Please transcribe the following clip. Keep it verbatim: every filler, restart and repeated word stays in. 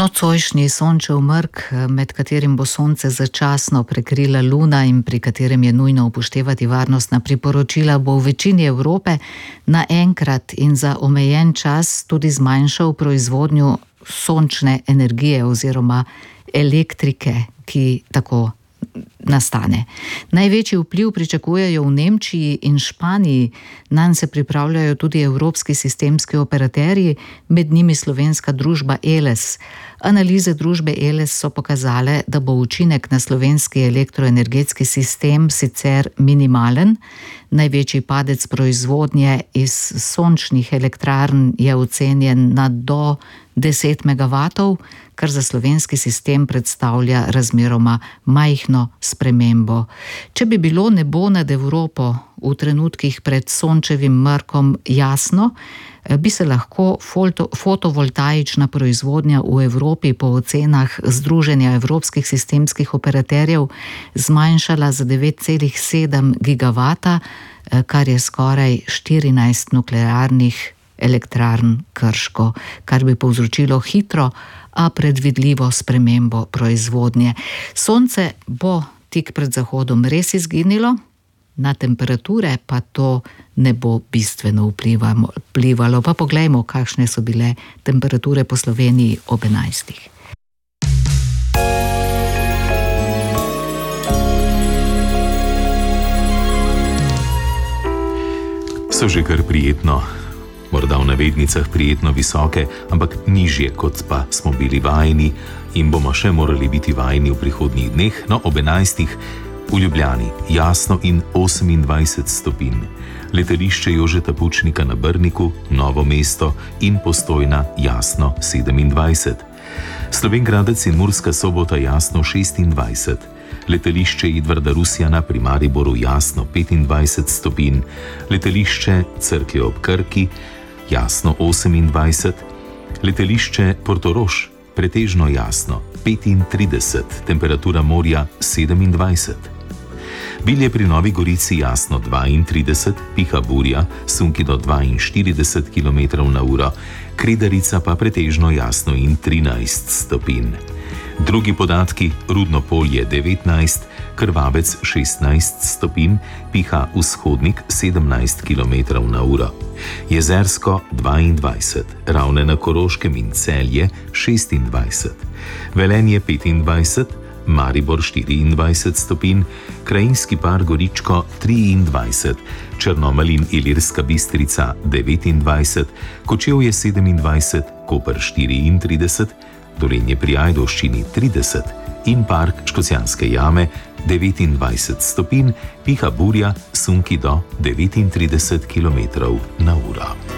Nocojšnji sončev mrk, med katerim bo sonce začasno prekrila luna in pri katerem je nujno upoštevati varnostna priporočila, bo v večini Evrope naenkrat in za omejen čas tudi zmanjšal proizvodnjo sončne energije oziroma elektrike, ki tako nastane. Največji vpliv pričakujejo v Nemčiji in Španiji, nanj se pripravljajo tudi evropski sistemski operaterji, med njimi slovenska družba Eles. Analize družbe Eles so pokazale, da bo učinek na slovenski elektroenergetski sistem sicer minimalen. Največji padec proizvodnje iz sončnih elektrarn je ocenjen na do deset megavatov, kar za slovenski sistem predstavlja razmeroma majhno spremembo. Če bi bilo nebo nad Evropo v trenutkih pred sončevim mrkom jasno, bi se lahko foto, fotovoltaična proizvodnja v Evropi po ocenah Združenja evropskih sistemskih operaterjev zmanjšala za devet celih sedem gigavata, kar je skoraj štirinajst nuklearnih elektrarn Krško, kar bi povzročilo hitro, a predvidljivo spremembo proizvodnje. Sonce bo tik pred zahodom res izginilo, na temperature pa to ne bo bistveno vplivalo. Pa poglejmo, kakšne so bile temperature po Sloveniji ob enajstih. So že kar prijetno, morda v navednicah prijetno visoke, ampak nižje, kot pa smo bili vajeni in bomo še morali biti vajeni v prihodnjih dneh. No, ob enajstih v Ljubljani jasno in osemindvajset stopinj. Letališče Jožeta Pučnika na Brniku, Novo mesto in Postojna jasno sedemindvajset. Slovenj Gradec in Murska Sobota jasno šestindvajset. Letališče Edvarda Rusjana pri Mariboru jasno petindvajset stopinj. Letališče Cerklje ob Krki jasno osemindvajset. Letališče Portorož pretežno jasno petintrideset. Temperatura morja sedemindvajset. Bilje pri Novi Gorici jasno dvaintrideset, piha burja, sunki do dvainštirideset kilometrov na uro, Kredarica pa pretežno jasno in trinajst stopinj. Drugi podatki: Rudno Polje devetnajst, Krvavec šestnajst stopinj, piha vzhodnik sedemnajst kilometrov na uro. Jezersko dvaindvajset, Ravne na Koroškem in Celje šestindvajset, Velenje petindvajset, Maribor štiriindvajset stopinj, Krajinski par Goričko triindvajset, Črnomelj in Ilirska Bistrica devetindvajset, Kočevje sedemindvajset, Koper štiriintrideset, Dolenje pri Ajdovščini trideset in Park Škocjanske jame devetindvajset stopinj, piha burja, sunki do devetintrideset kilometrov na uro.